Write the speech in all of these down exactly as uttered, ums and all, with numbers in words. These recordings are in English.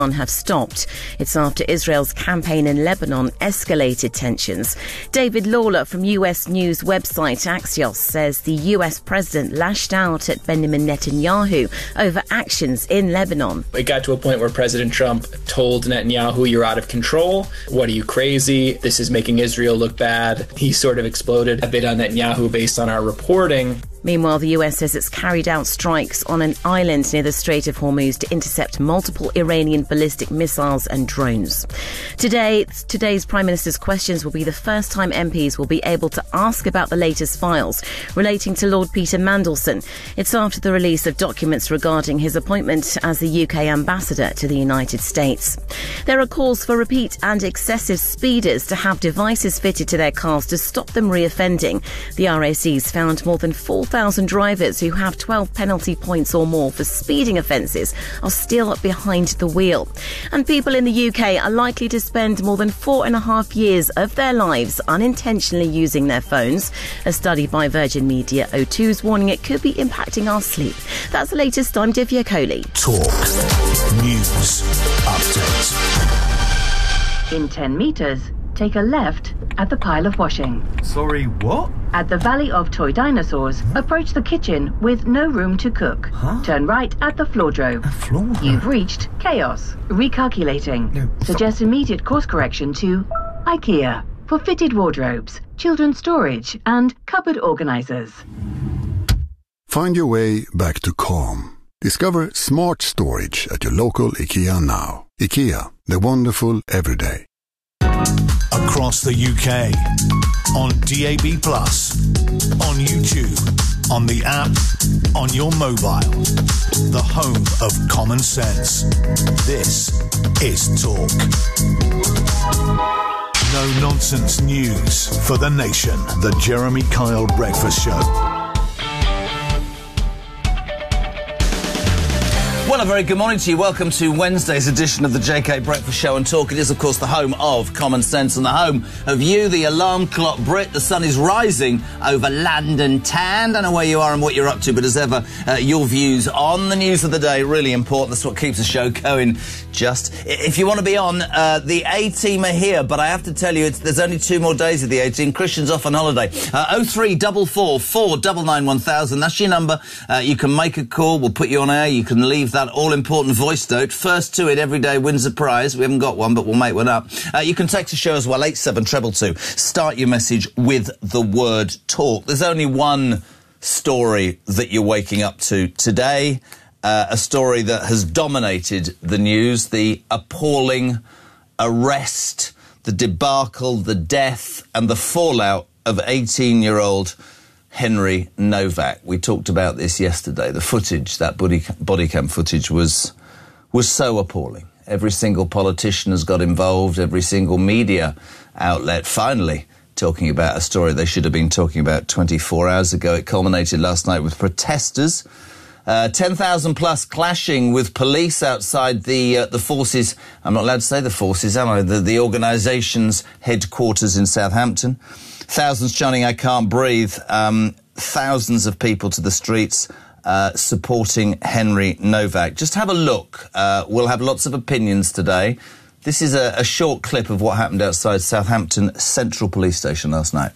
have stopped. It's after Israel's campaign in Lebanon escalated tensions. David Lawler from U S news website Axios says the U S president lashed out at Benjamin Netanyahu over actions in Lebanon. It got to a point where President Trump told Netanyahu, "You're out of control. What are you, crazy? This is making Israel look bad." He sort of exploded a bit on Netanyahu based on our reporting. Meanwhile, the U S says it's carried out strikes on an island near the Strait of Hormuz to intercept multiple Iranian ballistic missiles and drones. Today, today's Prime Minister's questions will be the first time M Ps will be able to ask about the latest files relating to Lord Peter Mandelson. It's after the release of documents regarding his appointment as the U K ambassador to the United States. There are calls for repeat and excessive speeders to have devices fitted to their cars to stop them reoffending. The R A C's found more than four thousand drivers who have twelve penalty points or more for speeding offences are still behind the wheel. And people in the U K are likely to spend more than four and a half years of their lives unintentionally using their phones. A study by Virgin Media O two is warning it could be impacting our sleep. That's the latest. I'm Divya Kohli. Talk News Update. In ten metres, take a left at the pile of washing. Sorry, what? At the Valley of Toy Dinosaurs, approach the kitchen with no room to cook. Huh? Turn right at the floordrome. A floor? You've reached chaos. Recalculating. No, so- Suggest immediate course correction to IKEA for fitted wardrobes, children's storage and cupboard organisers. Find your way back to calm. Discover smart storage at your local IKEA now. IKEA, the wonderful everyday. Across the U K, on D A B plus, on YouTube, on the app, on your mobile. The home of common sense. This is Talk. No nonsense news for the nation. The Jeremy Kyle Breakfast Show. Well, a very good morning to you. Welcome to Wednesday's edition of the J K Breakfast Show and Talk. It is, of course, the home of common sense and the home of you, the alarm clock Brit. The sun is rising over London town. Don't know where you are and what you're up to, but as ever, uh, your views on the news of the day, really important. That's what keeps the show going. Just, if you want to be on, uh, the A-team are here, but I have to tell you, it's, there's only two more days of the A-team. Christian's off on holiday. Uh, oh three four four, four nine nine, one thousand. That's your number. Uh, you can make a call. We'll put you on air. You can leave that all-important voice note. First to it every day wins a prize. We haven't got one, but we'll make one up. Uh, you can text the show as well, eight seven two two two. Start your message with the word talk. There's only one story that you're waking up to today, uh, a story that has dominated the news, the appalling arrest, the debacle, the death and the fallout of eighteen-year-old Henry Novak. We talked about this yesterday. The footage, that body, body cam footage was was so appalling. Every single politician has got involved, every single media outlet finally talking about a story they should have been talking about twenty-four hours ago. It culminated last night with protesters, uh, ten thousand plus clashing with police outside the uh, the forces. I'm not allowed to say the forces, am I? The, the organisation's headquarters in Southampton. Thousands chanting, "I can't breathe." Um, thousands of people to the streets uh, supporting Henry Novak. Just have a look. Uh, we'll have lots of opinions today. This is a, a short clip of what happened outside Southampton Central Police Station last night.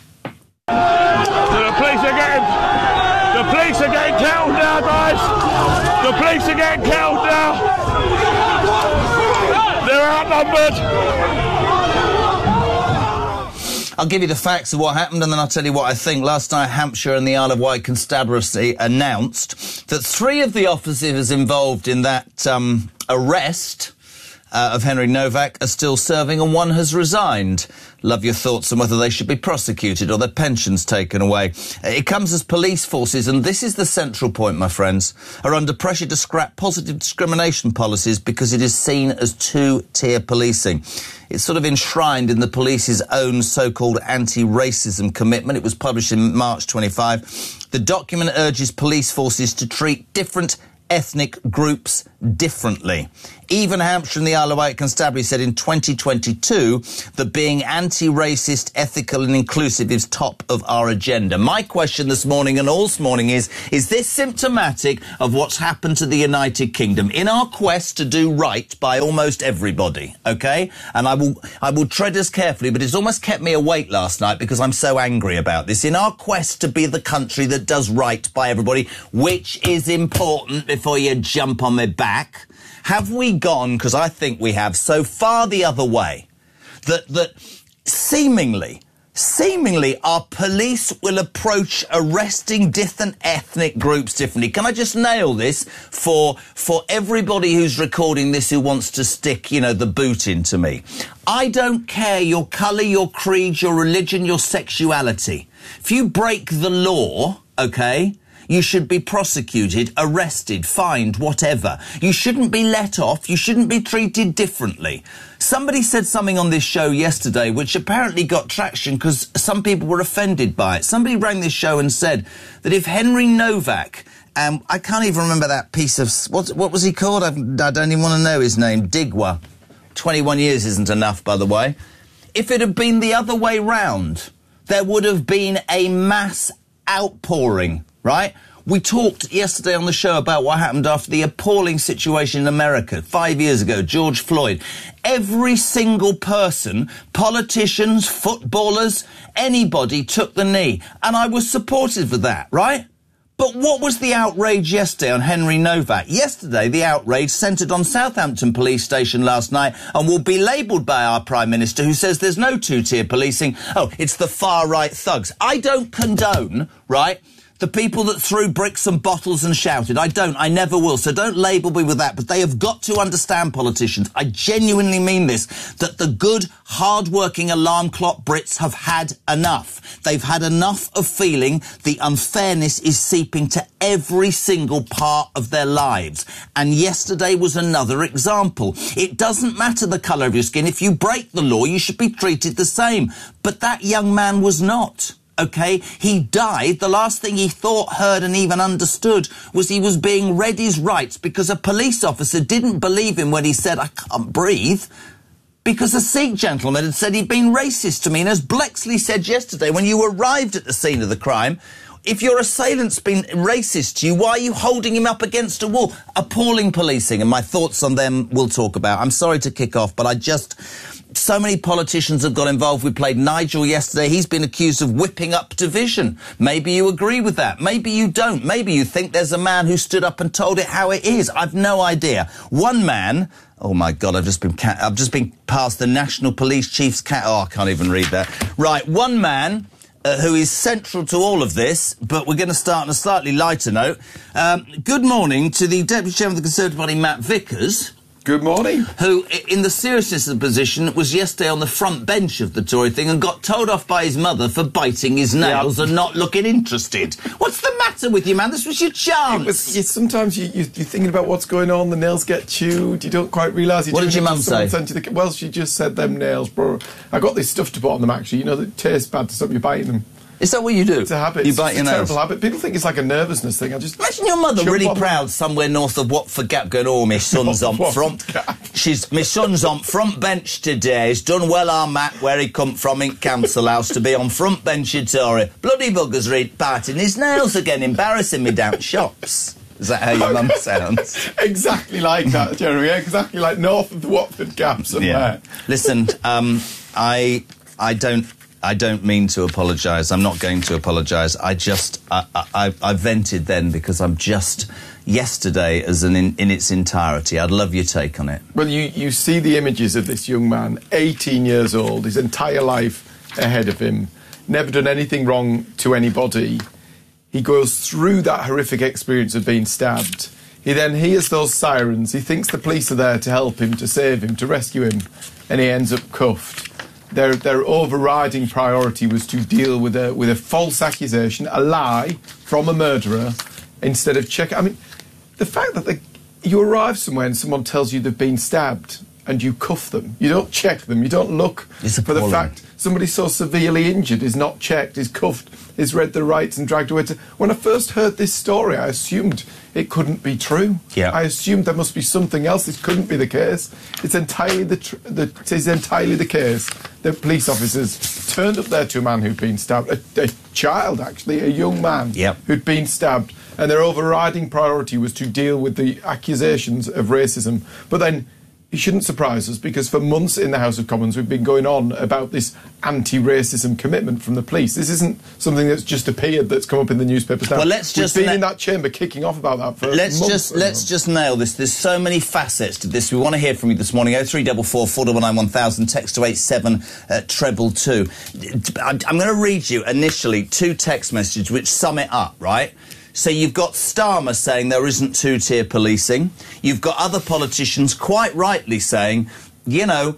The police are getting, the police are getting killed now, guys. The police are getting killed now. They're outnumbered. I'll give you the facts of what happened and then I'll tell you what I think. Last night, Hampshire and the Isle of Wight Constabulary announced that three of the officers involved in that um, arrest uh, of Henry Novak are still serving and one has resigned. Love your thoughts on whether they should be prosecuted or their pensions taken away. It comes as police forces, and this is the central point, my friends, are under pressure to scrap positive discrimination policies because it is seen as two-tier policing. It's sort of enshrined in the police's own so-called anti-racism commitment. It was published in March twenty-fifth. The document urges police forces to treat different ethnic groups differently. Even Hampshire and the Isle of Wight Constabulary said in twenty twenty-two that being anti-racist, ethical and inclusive is top of our agenda. My question this morning and all this morning is, is this symptomatic of what's happened to the United Kingdom in our quest to do right by almost everybody, OK? And I will, I will tread this carefully, but it's almost kept me awake last night because I'm so angry about this. In our quest to be the country that does right by everybody, which is important before you jump on my back, have we gone, because I think we have, so far the other way, that that seemingly, seemingly our police will approach arresting different ethnic groups differently. Can I just nail this for, for everybody who's recording this who wants to stick, you know, the boot into me? I don't care your colour, your creed, your religion, your sexuality. If you break the law, OK, you should be prosecuted, arrested, fined, whatever. You shouldn't be let off. You shouldn't be treated differently. Somebody said something on this show yesterday which apparently got traction because some people were offended by it. Somebody rang this show and said that if Henry Novak, and um, I can't even remember that piece of... What, what was he called? I've, I don't even want to know his name. Digwa. twenty-one years isn't enough, by the way. If it had been the other way round, there would have been a mass outpouring. Right? We talked yesterday on the show about what happened after the appalling situation in America five years ago, George Floyd. Every single person, politicians, footballers, anybody took the knee. And I was supportive of that, right? But what was the outrage yesterday on Henry Novak? Yesterday, the outrage centred on Southampton Police Station last night and will be labelled by our Prime Minister, who says there's no two-tier policing. Oh, it's the far-right thugs. I don't condone, right, the people that threw bricks and bottles and shouted. I don't. I never will. So don't label me with that. But they have got to understand, politicians, I genuinely mean this, that the good, hard-working alarm clock Brits have had enough. They've had enough of feeling the unfairness is seeping to every single part of their lives. And yesterday was another example. It doesn't matter the colour of your skin. If you break the law, you should be treated the same. But that young man was not. OK, he died. The last thing he thought, heard and even understood was he was being read his rights because a police officer didn't believe him when he said, I can't breathe, because a Sikh gentleman had said he'd been racist to me. And as Blexley said yesterday, when you arrived at the scene of the crime, if your assailant's been racist to you, why are you holding him up against a wall? Appalling policing, and my thoughts on them we'll talk about. I'm sorry to kick off, but I just... So many politicians have got involved. We played Nigel yesterday. He's been accused of whipping up division. Maybe you agree with that. Maybe you don't. Maybe you think there's a man who stood up and told it how it is. I've no idea. One man... Oh, my God, I've just been ca- I've just been past the National Police Chief's... Ca- oh, I can't even read that. Right, one man... Uh, who is central to all of this, but we're going to start on a slightly lighter note. Um, good morning to the Deputy Chairman of the Conservative Party, Matt Vickers. Good morning. Who, in the seriousness of the position, was yesterday on the front bench of the Tory thing and got told off by his mother for biting his nails yep. and not looking interested. What's the matter with you, man? This was your chance. It was, you, sometimes you, you, you're thinking about what's going on, the nails get chewed, you don't quite realise... What did your mum say? The, well, she just said them nails, bro. I got this stuff to put on them, actually, you know, that tastes bad to stop you biting them. Is that what you do? It's a habit. You it's bite your a nails? terrible habit. People think it's like a nervousness thing. I just imagine your mother really proud somewhere north of Watford Gap going, oh, my son's on front. She's my son's on front bench today. He's done well, our Matt, where he come from in Council House to be on front bench at Tory. Bloody buggers read biting his nails again, embarrassing me down shops. Is that how your mum sounds? Exactly like that, Jeremy. Exactly like north of the Watford Gap somewhere. Yeah. Listen, um, I I don't. I don't mean to apologise. I'm not going to apologise. I just, I, I, I vented then because I'm just, yesterday as an in, in its entirety. I'd love your take on it. Well, you, you see the images of this young man, eighteen years old, his entire life ahead of him, never done anything wrong to anybody. He goes through that horrific experience of being stabbed. He then hears those sirens. He thinks the police are there to help him, to save him, to rescue him, and he ends up cuffed. Their, their overriding priority was to deal with a with a false accusation, a lie from a murderer, instead of check. I mean, the fact that the, you arrive somewhere and someone tells you they've been stabbed, and you cuff them. You don't check them. You don't look It's for the appalling. fact somebody so severely injured is not checked, is cuffed, is read the rights and dragged away. To... When I first heard this story, I assumed it couldn't be true. Yeah. I assumed there must be something else. This couldn't be the case. It's entirely the, tr- the it is entirely the case that police officers turned up there to a man who'd been stabbed, a, a child actually, a young man Yep. who'd been stabbed, and their overriding priority was to deal with the accusations of racism. But then it shouldn't surprise us, because for months in the House of Commons we've been going on about this anti-racism commitment from the police. This isn't something that's just appeared, that's come up in the newspapers now. Well, let's just We've been na- in that chamber kicking off about that for Let's months. just let's just nail this. There's so many facets to this. We want to hear from you this morning. Oh three four four, four nine nine, one thousand. Text to eight seven uh, treble two. I'm, I'm going to read you initially two text messages which sum it up, right? So you've got Starmer saying there isn't two-tier policing. You've got other politicians quite rightly saying, you know,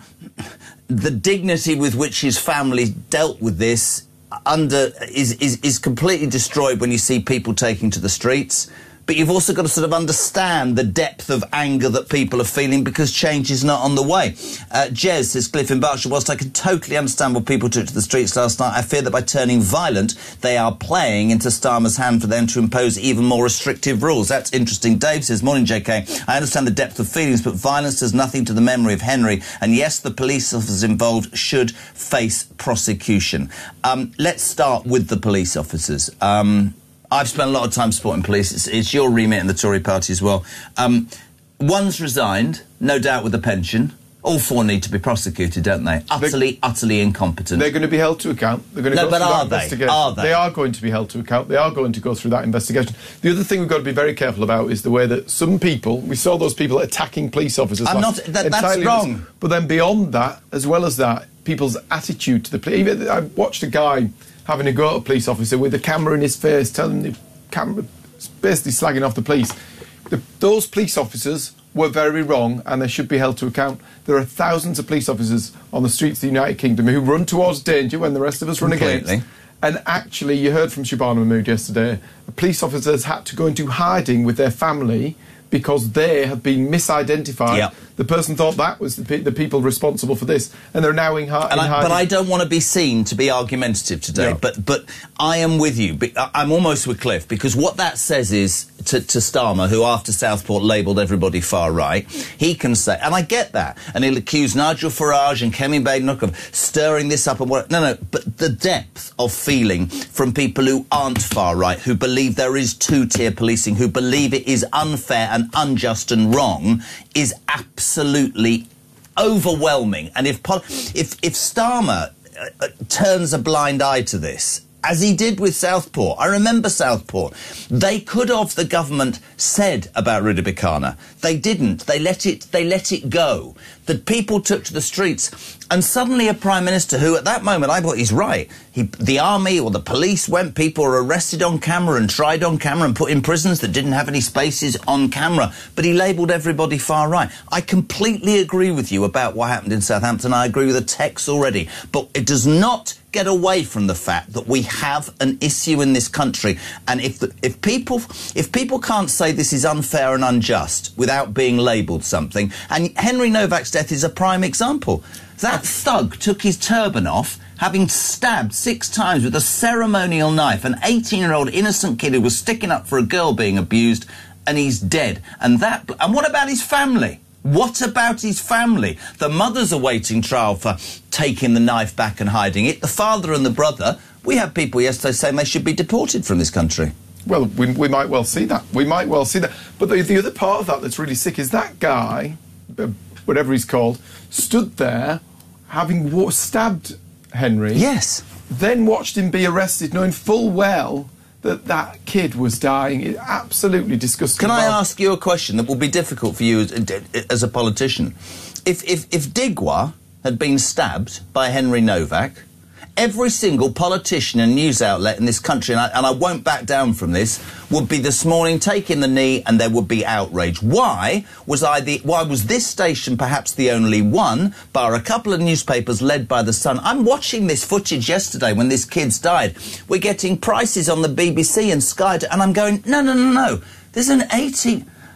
the dignity with which his family dealt with this under is, is, is completely destroyed when you see people taking to the streets. But you've also got to sort of understand the depth of anger that people are feeling because change is not on the way. Uh, Jez says, Cliff in Berkshire, whilst I can totally understand what people took to the streets last night, I fear that by turning violent, they are playing into Starmer's hand for them to impose even more restrictive rules. That's interesting. Dave says, morning, J K. I understand the depth of feelings, but violence does nothing to the memory of Henry. And yes, the police officers involved should face prosecution. Um, let's start with the police officers. Um... I've spent a lot of time supporting police. It's, it's your remit in the Tory party as well. Um, one's resigned, no doubt with a pension. All four need to be prosecuted, don't they? Utterly, utterly incompetent. They're going to be held to account. They're going to No, go but through are that they? investigation. Are they? They are going to be held to account. They are going to go through that investigation. The other thing we've got to be very careful about is the way that some people, we saw those people attacking police officers. I'm last- not- that- that's entirely wrong. mis- But then beyond that, as well as that, people's attitude to the police. Even I watched a guy having a go at a police officer with a camera in his face, telling the camera, basically slagging off the police. The, those police officers were very wrong and they should be held to account. There are thousands of police officers on the streets of the United Kingdom who run towards danger when the rest of us run Completely. against. And actually, you heard from Shabana Mahmood yesterday, police officers had to go into hiding with their family because they had been misidentified. Yep. The person thought that was the, pe- the people responsible for this, and they're now in, hi- And in I, hiding. but I don't want to be seen to be argumentative today. No. But but I am with you. Be- I- I'm almost with Cliff, because what that says is to, to Starmer, who after Southport labelled everybody far right, he can say, and I get that, and he'll accuse Nigel Farage and Kemi Badenoch of stirring this up and what. No, no. But the depth of feeling from people who aren't far right, who believe there is two-tier policing, who believe it is unfair and unjust and wrong, is absolutely overwhelming. And if pol- if if Starmer uh, uh, turns a blind eye to this, as he did with Southport, I remember Southport, they could have, the government said about Rudabikana. They didn't. They let it. They let it go. The people took to the streets, and suddenly a prime minister who, at that moment, I thought he's right. He, the army or the police went. People were arrested on camera and tried on camera and put in prisons that didn't have any spaces on camera. But he labelled everybody far right. I completely agree with you about what happened in Southampton. I agree with the text already, but it does not get away from the fact that we have an issue in this country, and if the, if people if people can't say this is unfair and unjust without being labelled something, and Henry Novak's death is a prime example. That thug took his turban off, having stabbed six times with a ceremonial knife an eighteen-year-old innocent kid who was sticking up for a girl being abused, and he's dead. And that. And what about his family? What about his family? The mother's awaiting trial for taking the knife back and hiding it. The father and the brother. We had people yesterday saying they should be deported from this country. Well, we, we might well see that. We might well see that. But the, the other part of that that's really sick is that guy, uh, whatever he's called, stood there having wa- stabbed Henry. Yes. Then watched him be arrested, knowing full well that that kid was dying. It absolutely disgusting. Can I Well, ask you a question that will be difficult for you as, as a politician? If, if, if Digwa had been stabbed by Henry Novak, every single politician and news outlet in this country, and I, and I won't back down from this, would be this morning taking the knee, and there would be outrage. Why was I the? Why was this station perhaps the only one, bar a couple of newspapers led by the Sun? I'm watching this footage yesterday when this kid's died. We're getting prices on the B B C and Sky, and I'm going, no, no, no, no. There's an eighteen.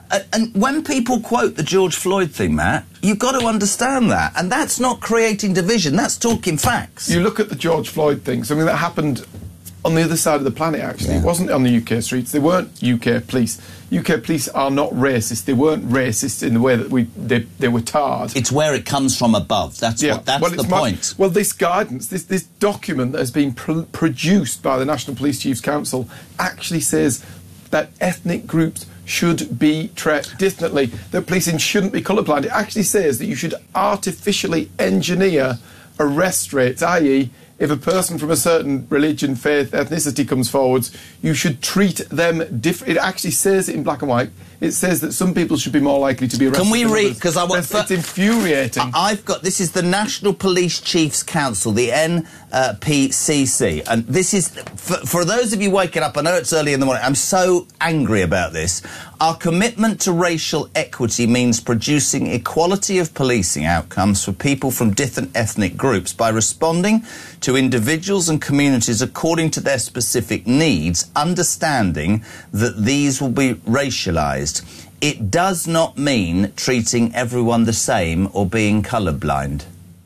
Uh, and when people quote the George Floyd thing, Matt, you've got to understand that. And that's not creating division, that's talking facts. You look at the George Floyd thing, something that happened on the other side of the planet, actually. Yeah. It wasn't on the U K streets. They weren't U K police. U K police are not racist. They weren't racist in the way that we they, they were tarred. It's where it comes from above. That's yeah. what. That's well, the my, point. Well, this guidance, this, this document that has been pr- produced by the National Police Chiefs Council actually says that ethnic groups should be treated differently, that policing shouldn't be colourblind. It actually says that you should artificially engineer arrest rates, that is, if a person from a certain religion, faith, ethnicity comes forwards, you should treat them different. It actually says it in black and white. It says that some people should be more likely to be arrested. Can we than read? others. Because I want. It's, it's infuriating. I, I've got. This is the National Police Chiefs Council, the N P C C, and this is for, for those of you waking up. I know it's early in the morning. I'm so angry about this. Our commitment to racial equity means producing equality of policing outcomes for people from different ethnic groups by responding to individuals and communities according to their specific needs, understanding that these will be racialised. It does not mean treating everyone the same or being colourblind.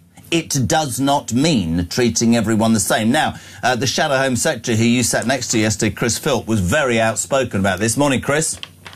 It does not mean treating everyone the same. Now, uh, the Shadow Home Secretary who you sat next to yesterday, Chris Philp, was very outspoken about this. Morning, Chris.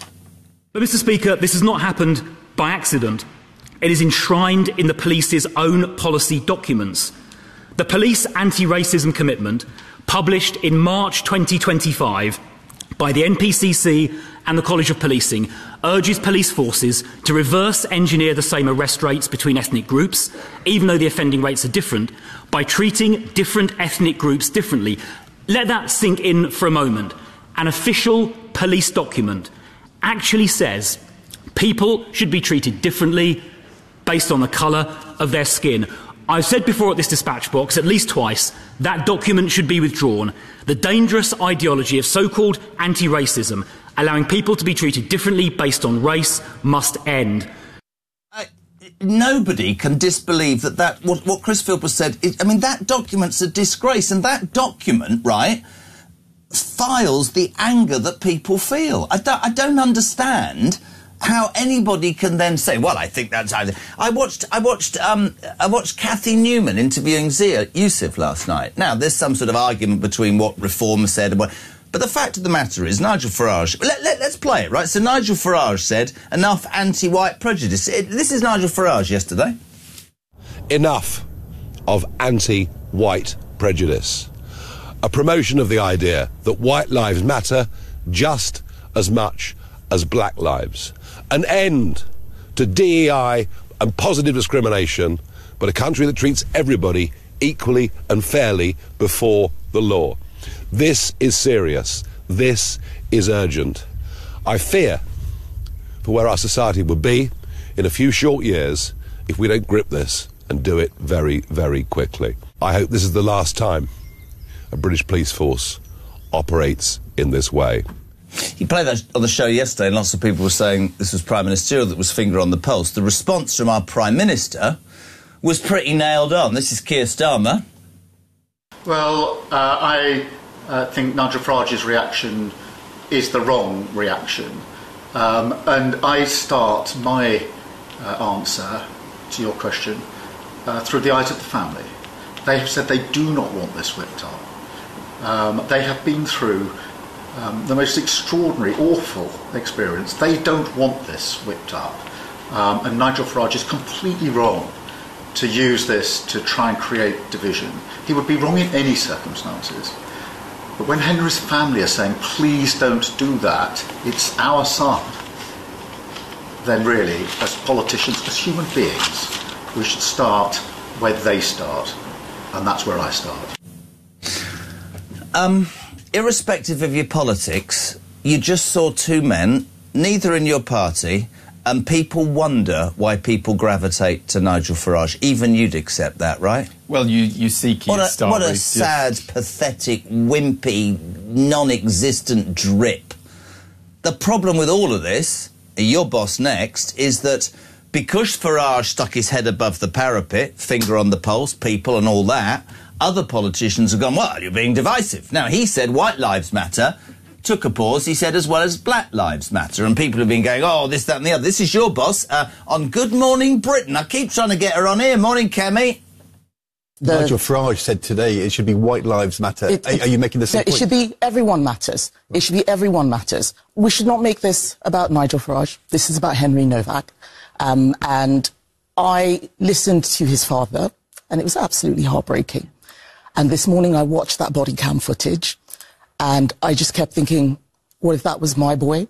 But, Mister Speaker, this has not happened by accident. It is enshrined in the police's own policy documents. The Police Anti-Racism Commitment, published in March twenty twenty-five by the N P C C and the College of Policing, urges police forces to reverse engineer the same arrest rates between ethnic groups, even though the offending rates are different, by treating different ethnic groups differently. Let that sink in for a moment. An official police document actually says people should be treated differently based on the colour of their skin. I've said before at this dispatch box, at least twice, that document should be withdrawn. The dangerous ideology of so-called anti-racism, allowing people to be treated differently based on race, must end. Uh, nobody can disbelieve that, that what, what Chris Philp has said. Is, I mean, that document's a disgrace, and that document, right, files the anger that people feel. I don't, I don't understand how anybody can then say, well, I think that's either. I watched, I watched, um, I watched Cathy Newman interviewing Zia Youssef last night. Now, there's some sort of argument between what Reform said and what. But the fact of the matter is, Nigel Farage. Let, let, let's play it, right? So Nigel Farage said, enough anti-white prejudice. It, this is Nigel Farage yesterday. Enough of anti-white prejudice. A promotion of the idea that white lives matter just as much as black lives. An end to D E I and positive discrimination, but a country that treats everybody equally and fairly before the law. This is serious. This is urgent. I fear for where our society will be in a few short years if we don't grip this and do it very, very quickly. I hope this is the last time a British police force operates in this way. He played that on the show yesterday, and lots of people were saying this was Prime Ministerial that was finger on the pulse. The response from our Prime Minister was pretty nailed on. This is Keir Starmer. Well, uh, I uh, think Nigel Farage's reaction is the wrong reaction. Um, and I start my uh, answer to your question uh, through the eyes of the family. They have said they do not want this whipped up. Um, they have been through um, the most extraordinary, awful experience. They don't want this whipped up. Um, and Nigel Farage is completely wrong to use this to try and create division. He would be wrong in any circumstances. But when Henry's family are saying, please don't do that, it's our son, then really, as politicians, as human beings, we should start where they start. And that's where I start. Um, irrespective of your politics, you just saw two men, neither in your party, and people wonder why people gravitate to Nigel Farage. Even you'd accept that, right? Well, you, you see Keir Starmer. What a, what a sad, pathetic, wimpy, non-existent drip. The problem with all of this, your boss next, is that because Farage stuck his head above the parapet, finger on the pulse, people and all that, other politicians have gone, well, you're being divisive. Now, he said white lives matter took a pause, he said, as well as Black Lives Matter. And people have been going, oh, this, that and the other. This is your boss uh, on Good Morning Britain. I keep trying to get her on here. Morning, Kemi. The, Nigel Farage said today it should be White Lives Matter. It, are, are you making the same no, point? It should be everyone matters. It should be everyone matters. We should not make this about Nigel Farage. This is about Henry Novak. Um, and I listened to his father, and it was absolutely heartbreaking. And this morning I watched that body cam footage, and I just kept thinking, what if that was my boy?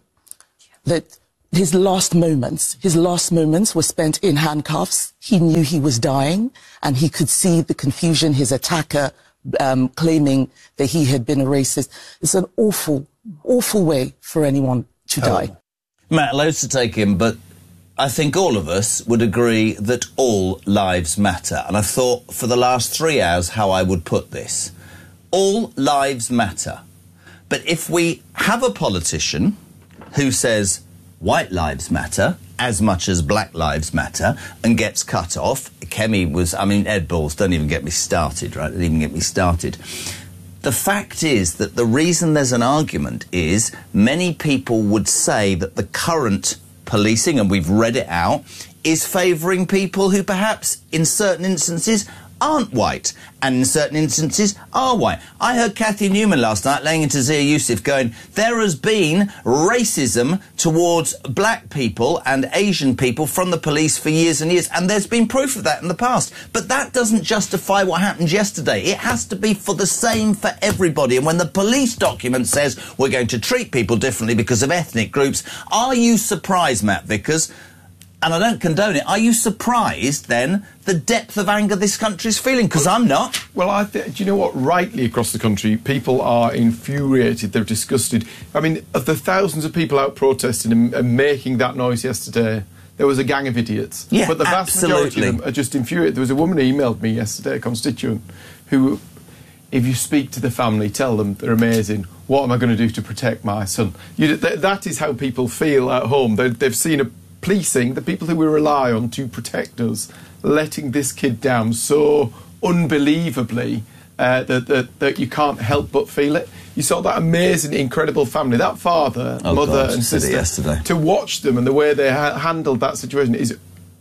That his last moments, his last moments were spent in handcuffs. He knew he was dying, and he could see the confusion, his attacker um, claiming that he had been a racist. It's an awful, awful way for anyone to oh. die. Matt, loads to take in, but I think all of us would agree that all lives matter. And I thought for the last three hours how I would put this. All lives matter. But if we have a politician who says white lives matter as much as black lives matter and gets cut off, Kemi was, I mean, Ed Balls, don't even get me started, right? Don't even get me started. The fact is that the reason there's an argument is many people would say that the current policing, and we've read it out, is favouring people who perhaps in certain instances aren't white, and in certain instances are white. I heard Cathy Newman last night laying into Zia Yusuf going, there has been racism towards black people and Asian people from the police for years and years, and there's been proof of that in the past. But that doesn't justify what happened yesterday. It has to be for the same for everybody. And when the police document says we're going to treat people differently because of ethnic groups, are you surprised, Matt Vickers? And I don't condone it. Are you surprised, then, the depth of anger this country's feeling? Because I'm not. Well, I th- do you know what? Rightly across the country, people are infuriated. They're disgusted. I mean, of the thousands of people out protesting and, and making that noise yesterday, there was a gang of idiots. Yeah, but the vast absolutely. majority of them are just infuriated. There was a woman who emailed me yesterday, a constituent, who, if you speak to the family, tell them they're amazing. What am I going to do to protect my son? You, th- that is how people feel at home. They, they've seen a policing, the people who we rely on to protect us, letting this kid down so unbelievably uh, that, that that you can't help but feel it. You saw that amazing, incredible family, that father, oh mother God, and sister, yesterday. To watch them and the way they ha- handled that situation is,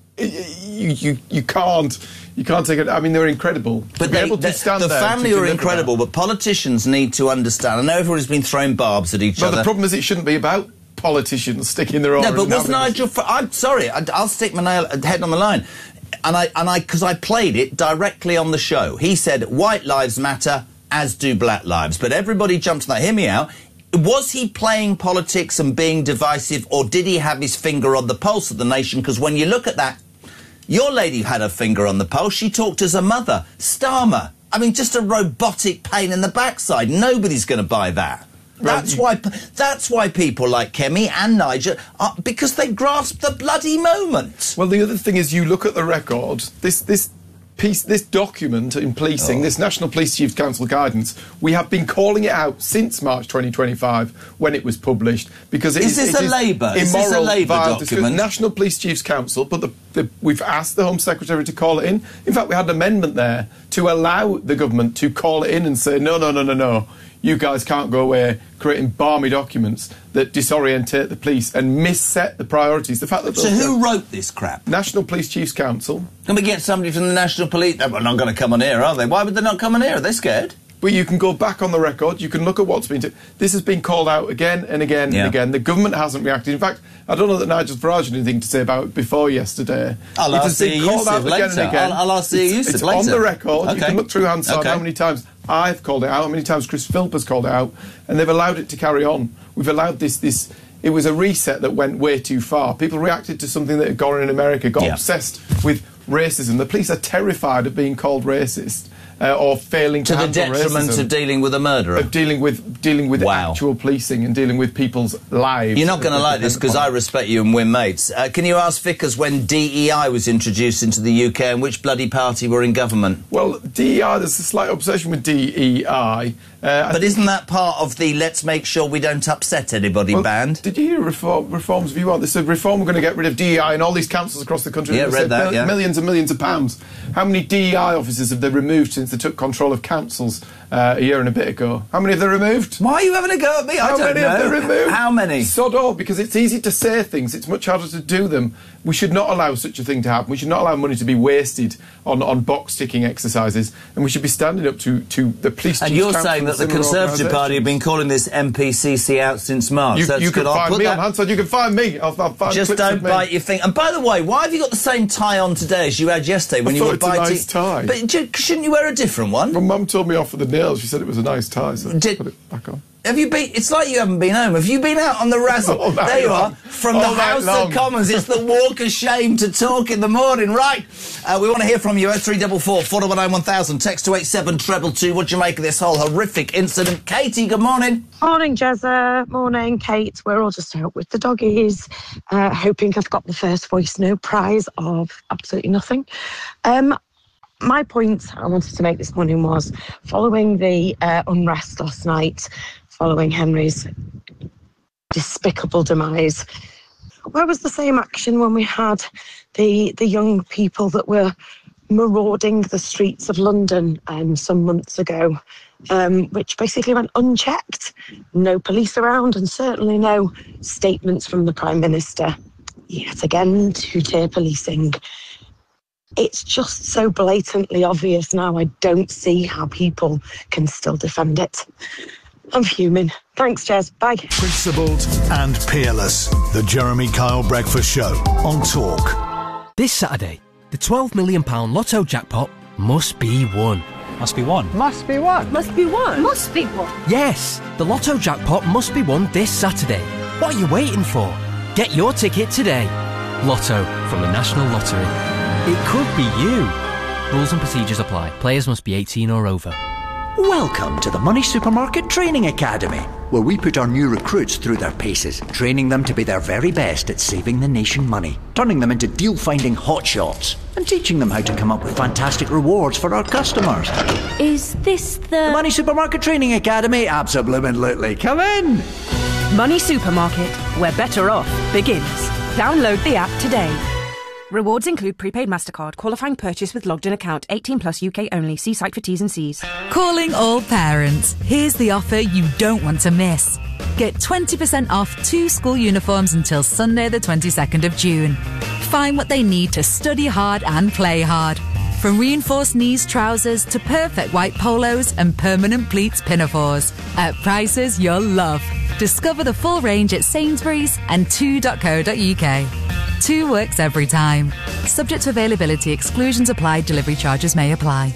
you, you you can't you can't take it. I mean, they're incredible. But to they, be able to they, stand the there family to are incredible, that. But politicians need to understand. I know everybody's been throwing barbs at each well, other. The problem is it shouldn't be about politicians sticking their own. No, but was Nigel? For, I'm sorry, I, I'll stick my nail head on the line, and I and I because I played it directly on the show. He said white lives matter, as do black lives. But everybody jumped on that. Hear me out. Was he playing politics and being divisive, or did he have his finger on the pulse of the nation? Because when you look at that, your lady had her finger on the pulse. She talked as a mother, Starmer. I mean, just a robotic pain in the backside. Nobody's going to buy that. That's why. That's why people like Kemi and Nigel are, because they grasp the bloody moment. Well, the other thing is, you look at the record. This this piece, this document in policing, oh. this National Police Chiefs Council guidance, we have been calling it out since March twenty twenty-five when it was published. Because it is, is this it a Labour? Is this a Labour document? National Police Chiefs Council, but the, the, we've asked the Home Secretary to call it in. In fact, we had an amendment there to allow the government to call it in and say, no, no, no, no, no. You guys can't go away creating balmy documents that disorientate the police and misset the priorities. The fact that so who wrote this crap? National Police Chiefs Council. Can we get somebody from the National Police? They're not going to come on here, are they? Why would they not come on here? Are they scared? But you can go back on the record. You can look at what's been... T- this has been called out again and again yeah. and again. The government hasn't reacted. In fact, I don't know that Nigel Farage had anything to say about it before yesterday. I'll it ask has been Zia called out later. again and again. I'll, I'll ask Zia It's, it's later. on the record. Okay. You can look through Hansard okay. how many times I've called it out, how many times Chris Philp has called it out, and they've allowed it to carry on. We've allowed this... this it was a reset that went way too far. People reacted to something that had gone on in America, got yeah. obsessed with racism. The police are terrified of being called racist. Uh, or failing to, to the detriment racism, of dealing with a murderer, of dealing with dealing with wow. actual policing and dealing with people's lives. You're not going to like this because I respect you and we're mates. Uh, can you ask Vickers when D E I was introduced into the U K and which bloody party were in government? Well, D E I, there's a slight obsession with D E I. Uh, but isn't that part of the let's make sure we don't upset anybody well, band? Did you hear reform, Reform's view on this? They said Reform were going to get rid of D E I and all these councils across the country. Yeah, read that, mil- yeah. Millions and millions of pounds. How many D E I officers have they removed since they took control of councils uh, a year and a bit ago. How many have they removed? Why are you having a go at me? I How don't many know. have they removed? How many? Sod all, because it's easy to say things, it's much harder to do them. We should not allow such a thing to happen. We should not allow money to be wasted on, on box-ticking exercises, and we should be standing up to, to the police And chiefs you're council saying that the similar Conservative Party have been calling this M P C C out since March. You, That's you good. can I'll find put me that... on Hansard, you can find me. I'll, I'll find Just clips don't of me. bite your finger. And by the way, why have you got the same tie on today as you had yesterday when I you thought were it's a biting? nice tie. But j- shouldn't you wear a different one? My mum told me off for the nails. She said it was a nice tie, so Did... I put it back on. Have you been... It's like you haven't been home. Have you been out on the razzle? All night There you long. are. From All the night House long. of Commons. It's the walk of shame to talk in the morning. Right. Uh, we want to hear from you. oh three four four, four nine nine, one thousand. Text to eight seven two two two. What do you make of this whole horrific incident? Katie, good morning. Morning, Jezza. Morning, Kate. We're all just out with the doggies, uh, hoping I've got the first voice note prize of absolutely nothing. Um, my point I wanted to make this morning was, following the uh, unrest last night, following Henry's despicable demise, where was the same action when we had the the young people that were marauding the streets of London um, some months ago, um, which basically went unchecked? No police around, and certainly no statements from the Prime Minister. Yet again, two-tier policing. It's just so blatantly obvious now. I don't see how people can still defend it. I'm fuming. Thanks, Jez. Bye. Principled and peerless. The Jeremy Kyle Breakfast Show on Talk. This Saturday, the twelve million pounds Lotto jackpot must be won. Must be won. Must be won. Must be won. Must be won. Yes, the Lotto jackpot must be won this Saturday. What are you waiting for? Get your ticket today. Lotto from the National Lottery. It could be you. Rules and procedures apply. Players must be eighteen or over. Welcome to the Money Supermarket Training Academy, where we put our new recruits through their paces, training them to be their very best at saving the nation money, turning them into deal-finding hotshots, and teaching them how to come up with fantastic rewards for our customers. Is this the... The Money Supermarket Training Academy? Absolutely. Come in! Money Supermarket, where better off begins. Download the app today. Rewards include prepaid MasterCard, qualifying purchase with logged in account, eighteen plus U K only. See site for T's and C's. Calling all parents. Here's the offer you don't want to miss. Get twenty percent off two school uniforms until Sunday the twenty-second of June. Find what they need to study hard and play hard. From reinforced knees trousers to perfect white polos and permanent pleats pinafores. At prices you'll love. Discover the full range at Sainsbury's and two dot co dot U K. Two works every time. Subject to availability, exclusions apply, delivery charges may apply.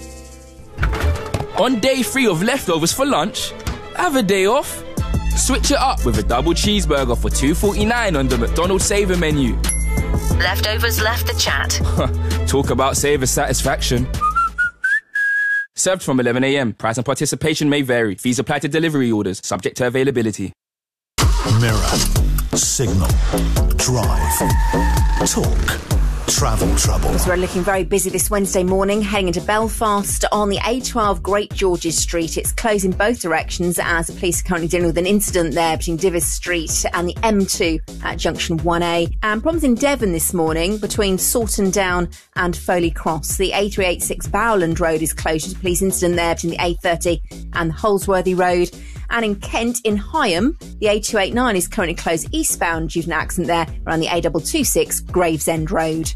On day three of leftovers for lunch, have a day off. Switch it up with a double cheeseburger for two forty-nine on the McDonald's Saver menu. Leftovers left the chat. Talk about saver satisfaction. Served from eleven a m. Price and participation may vary. Fees apply to delivery orders, subject to availability. Mirror, Signal, Drive, Talk, Travel Trouble. So we're looking very busy this Wednesday morning, heading into Belfast on the A twelve Great George's Street. It's closed in both directions as the police are currently dealing with an incident there between Divis Street and the M two at junction one A. And problems in Devon this morning between Sawton Down and Foley Cross. The A three eighty-six Bowland Road is closed. There's a police incident there between the A thirty and the Holsworthy Road. And in Kent, in Higham, the A two eighty-nine is currently closed eastbound due to an accident there around the A two twenty-six Gravesend Road.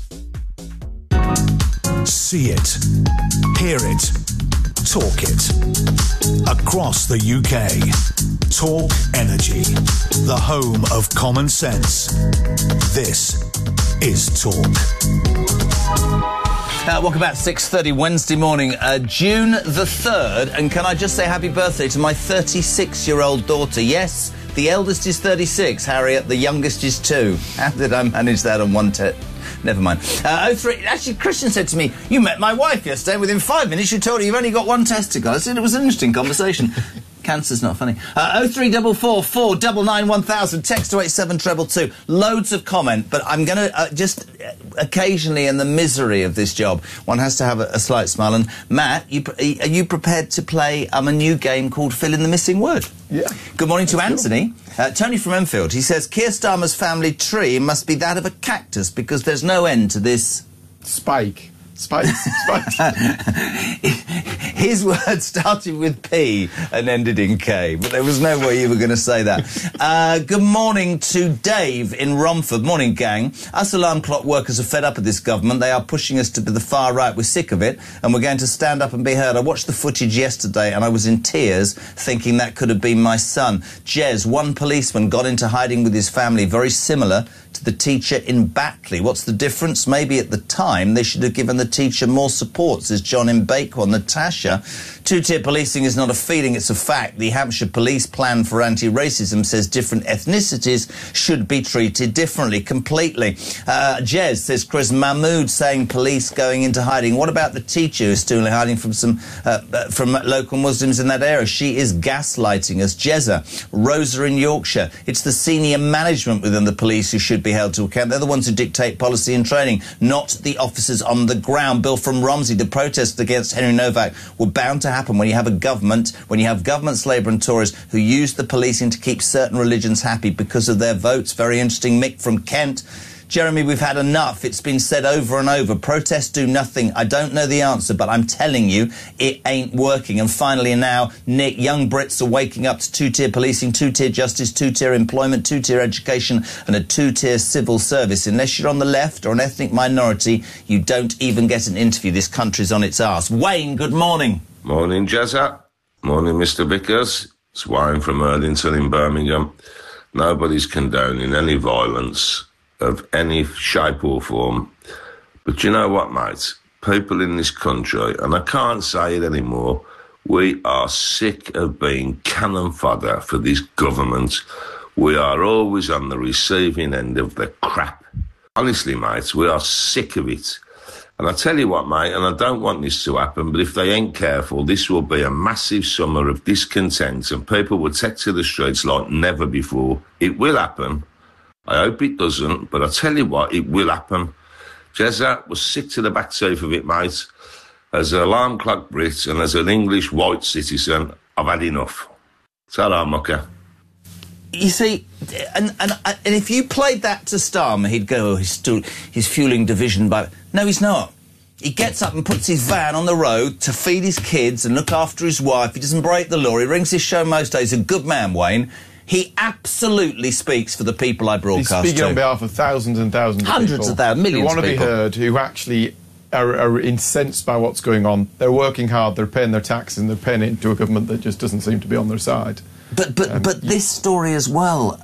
See it, hear it, talk it. Across the U K. Talk Energy, the home of common sense. This is Talk. Uh, welcome back, six thirty Wednesday morning, uh, June the third. And can I just say happy birthday to my thirty-six-year-old daughter? Yes, the eldest is thirty-six, Harriet, the youngest is two. How did I manage that on one tip? Never mind. Uh, oh three, actually, Christian said to me, you met my wife yesterday. Within five minutes, you told her you've only got one testicle. I said it was an interesting conversation. Cancer's not funny. Uh, oh three four four, four nine nine, one thousand. Text to eight seven two two two. Loads of comment, but I'm going to uh, just uh, occasionally, in the misery of this job, one has to have a, a slight smile. And Matt, you, are you prepared to play um, a new game called Fill in the Missing Word? Yeah. Good morning to Anthony. Uh, Tony from Enfield. He says Keir Starmer's family tree must be that of a cactus because there's no end to this spike. Spice. Spice. His word started with P and ended in K, but there was no way you were going to say that. Uh, good morning to Dave in Romford. Morning, gang. Us alarm clock workers are fed up with this government. They are pushing us to the far right. We're sick of it, and we're going to stand up and be heard. I watched the footage yesterday, and I was in tears, thinking that could have been my son. Jez, one policeman got into hiding with his family, very similar to the teacher in Batley. What's the difference? Maybe at the time they should have given the teacher more support, says John in Bakewell. Natasha, two-tier policing is not a feeling, it's a fact. The Hampshire Police Plan for Anti-Racism says different ethnicities should be treated differently, completely. Uh, Jez, says Chris. Mahmood saying police going into hiding. What about the teacher who's still hiding from some uh, from local Muslims in that area? She is gaslighting us. Jezza, Rosa in Yorkshire. It's the senior management within the police who should be held to account. They're the ones who dictate policy and training, not the officers on the ground. Bill from Romsey, the protests against Henry Novak were bound to happen when you have a government, when you have governments, Labour and Tories, who use the policing to keep certain religions happy because of their votes. Very interesting. Mick from Kent. Jeremy, we've had enough. It's been said over and over. Protests do nothing. I don't know the answer, but I'm telling you, it ain't working. And finally now, Nick, young Brits are waking up to two-tier policing, two-tier justice, two-tier employment, two-tier education, and a two-tier civil service. Unless you're on the left or an ethnic minority, you don't even get an interview. This country's on its arse. Wayne, good morning. Morning, Jezza. Morning, Mister Vickers. It's Wayne from Erdington in Birmingham. Nobody's condoning any violence of any shape or form. But you know what, mate? People in this country, and I can't say it anymore, we are sick of being cannon fodder for this government. We are always on the receiving end of the crap. Honestly, mate, we are sick of it. And I tell you what, mate, and I don't want this to happen, but if they ain't careful, this will be a massive summer of discontent and people will take to the streets like never before. It will happen. I hope it doesn't, but I tell you what, it will happen. Jezza was sick to the back teeth of it, mate. As an alarm clock Brit and as an English white citizen, I've had enough. Ta-ra, mucker. You see, and, and and if you played that to Starmer, he'd go, oh, he's, still, he's fueling division by... No, he's not. He gets up and puts his van on the road to feed his kids and look after his wife. He doesn't break the law. He rings his show most days. He's a good man, Wayne. He absolutely speaks for the people I broadcast to. He's speaking to. on behalf of thousands and thousands Hundreds of people. of thousands, millions who want of to people. be heard, who actually are, are incensed by what's going on. They're working hard, they're paying their taxes, and they're paying it into a government that just doesn't seem to be on their side. But but um, but this story as well,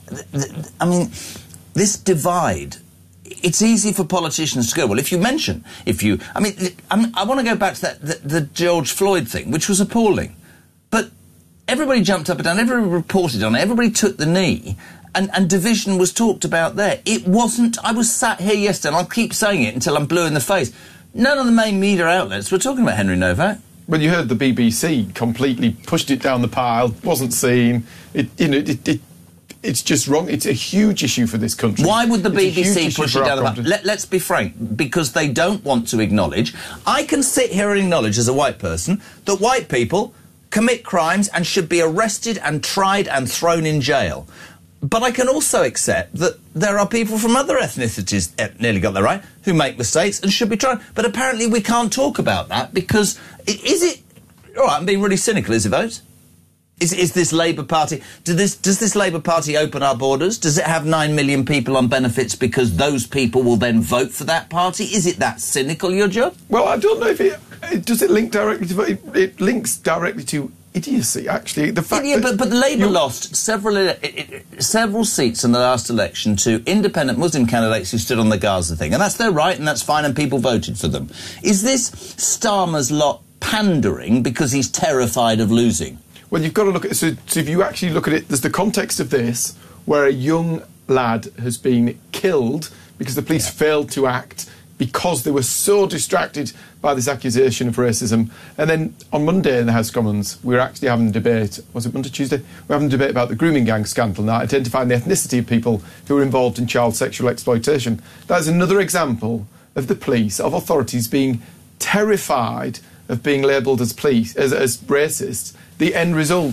I mean, this divide, it's easy for politicians to go, well, if you mention, if you... I mean, I, I want to go back to that the, the George Floyd thing, which was appalling. But everybody jumped up and down, everybody reported on it, everybody took the knee, and, and division was talked about there. It wasn't... I was sat here yesterday, and I'll keep saying it until I'm blue in the face. None of the main media outlets were talking about Henry Novak. Well, you heard the B B C completely pushed it down the pile, wasn't seen. It, you know, it, it, it's just wrong. It's a huge issue for this country. Why would the it's B B C push it down the pile? Let, let's be frank, because they don't want to acknowledge. I can sit here and acknowledge as a white person that white people commit crimes and should be arrested and tried and thrown in jail. But I can also accept that there are people from other ethnicities, eh, nearly got that right, who make mistakes and should be tried. But apparently we can't talk about that because, is it... All right, I'm being really cynical, is it, vote? Is, is this Labour Party... Do this, does this Labour Party open our borders? Does it have nine million people on benefits because those people will then vote for that party? Is it that cynical, your job? Well, I don't know if it... it does it link directly to... It, it links directly to... idiocy, actually. The fact yeah, that but, but Labour lost several it, it, several seats in the last election to independent Muslim candidates who stood on the Gaza thing, and that's their right, and that's fine, and people voted for them. Is this Starmer's lot pandering because he's terrified of losing? Well, you've got to look at it. So, so if you actually look at it, there's the context of this, where a young lad has been killed because the police yeah. failed to act because they were so distracted by this accusation of racism. And then on Monday in the House of Commons, we were actually having a debate, was it Monday, Tuesday? We were having a debate about the grooming gang scandal now, identifying the ethnicity of people who were involved in child sexual exploitation. That is another example of the police, of authorities being terrified of being labelled as police, as, as racists. The end result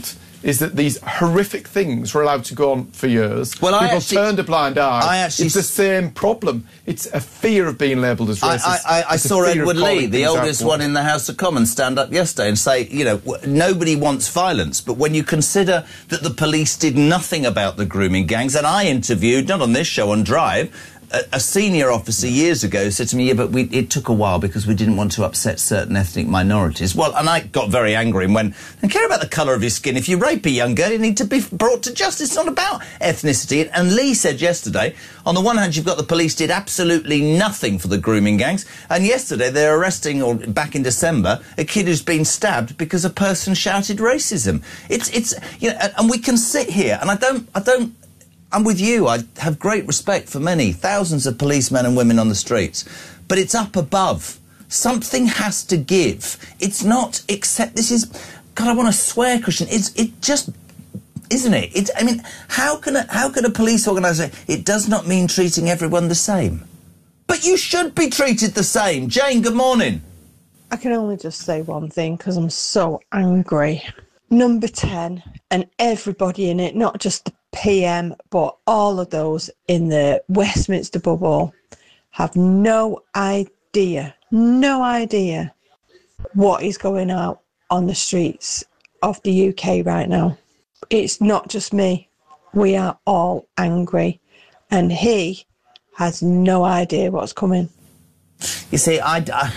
is that these horrific things were allowed to go on for years. Well, People I actually, turned a blind eye. I actually, it's the same problem. It's a fear of being labelled as racist. I, I, I saw Edward Lee, the oldest out. one in the House of Commons, stand up yesterday and say, you know, w- nobody wants violence, but when you consider that the police did nothing about the grooming gangs, and I interviewed, not on this show, on Drive, a senior officer years ago said to me, yeah, but we, it took a while because we didn't want to upset certain ethnic minorities. Well, and I got very angry and went, I don't care about the colour of your skin. If you rape a young girl, you need to be brought to justice. It's not about ethnicity. And Lee said yesterday, on the one hand, you've got the police did absolutely nothing for the grooming gangs. And yesterday, they're arresting, or back in December, a kid who's been stabbed because a person shouted racism. It's, it's, you know, and, and we can sit here, and I don't, I don't, I'm with you. I have great respect for many, thousands of policemen and women on the streets. But it's up above. Something has to give. It's not except this is... God, I want to swear, Christian. It's it just... Isn't it? It's, I mean, how can a, how can a police organisation... It does not mean treating everyone the same. But you should be treated the same. Jane, good morning. I can only just say one thing because I'm so angry. Number ten and everybody in it, not just the P M, but all of those in the Westminster bubble have no idea, no idea what is going out on the streets of the U K right now. It's not just me. We are all angry. And he has no idea what's coming. You see, I, I,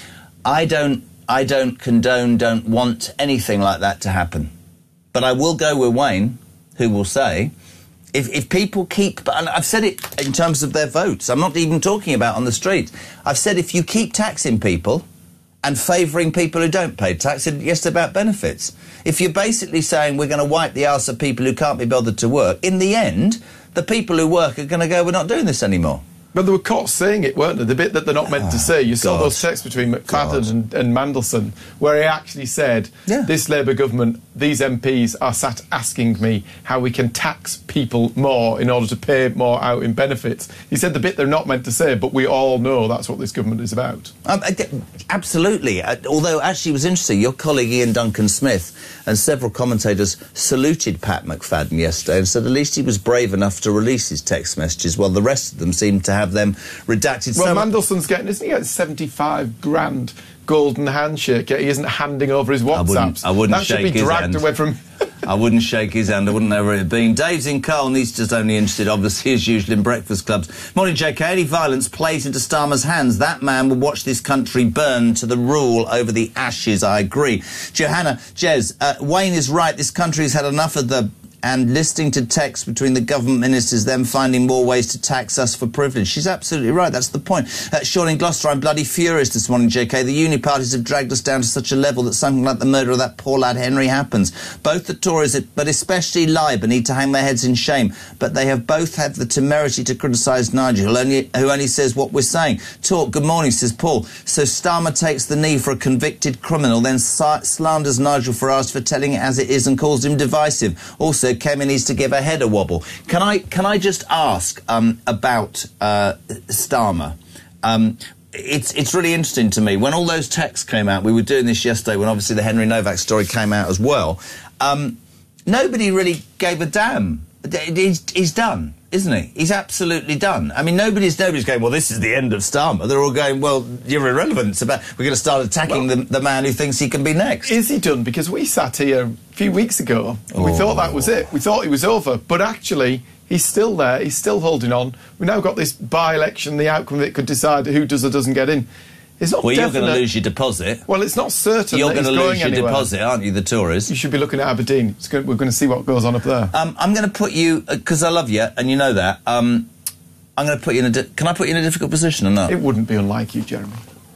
I don't, I don't condone, don't want anything like that to happen. But I will go with Wayne, who will say, if, if people keep... And I've said it in terms of their votes. I'm not even talking about on the street. I've said if you keep taxing people and favouring people who don't pay tax, it's just about benefits. If you're basically saying we're going to wipe the arse of people who can't be bothered to work, in the end, the people who work are going to go, we're not doing this anymore. But they were caught saying it, weren't they? The bit that they're not meant oh, to say. You saw God. those texts between McFadden and, and Mandelson, where he actually said, yeah. this Labour government, these M Ps are sat asking me how we can tax people more in order to pay more out in benefits. He said the bit they're not meant to say, but we all know that's what this government is about. Um, absolutely. Uh, although, actually, it was interesting. Your colleague Ian Duncan Smith and several commentators saluted Pat McFadden yesterday and said at least he was brave enough to release his text messages, while the rest of them seemed to have them redacted. Well, so Mandelson's getting, isn't he getting seventy-five grand golden handshake? He isn't handing over his WhatsApps. I wouldn't, I wouldn't that shake should be his dragged hand. away from... I wouldn't shake his hand. I wouldn't know where it had been. Dave's in Carl, and he's just only interested, obviously, as usual, in breakfast clubs. Morning, J K. Any violence plays into Starmer's hands. That man will watch this country burn to the rule over the ashes. I agree. Johanna, Jez, uh, Wayne is right. This country has had enough of the... and listening to texts between the government ministers, them finding more ways to tax us for privilege. She's absolutely right. That's the point. Uh, Sean in Gloucester, I'm bloody furious this morning, J K. The uni parties have dragged us down to such a level that something like the murder of that poor lad Henry happens. Both the Tories, but especially Labour, need to hang their heads in shame. But they have both had the temerity to criticise Nigel, who only, who only says what we're saying. Talk, good morning, says Paul. So Starmer takes the knee for a convicted criminal, then slanders Nigel Farage for telling it as it is and calls him divisive. Also, Kemi needs to give her head a wobble. Can I can I just ask um, about uh, Starmer? Um, it's it's really interesting to me. When all those texts came out, we were doing this yesterday when obviously the Henry Novak story came out as well. Um, nobody really gave a damn. He's, he's done, isn't he? He's absolutely done. I mean, nobody's nobody's going, well, this is the end of Starmer. They're all going, well, you're irrelevant. It's about, we're going to start attacking well, the, the man who thinks he can be next. Is he done? Because we sat here a few weeks ago and oh. we thought that was it. We thought he was over. But actually, he's still there. He's still holding on. We've now got this by-election, the outcome of it could decide who does or doesn't get in. It's not well, definite. You're going to lose your deposit. Well, it's not certain You're that going to he's lose going your anywhere. deposit, aren't you, the Tories? You should be looking at Aberdeen. It's going, we're going to see what goes on up there. Um, I'm going to put you, because uh, I love you, and you know that, um, I'm going to put you in a... Di- can I put you in a difficult position or not? It wouldn't be unlike you, Jeremy.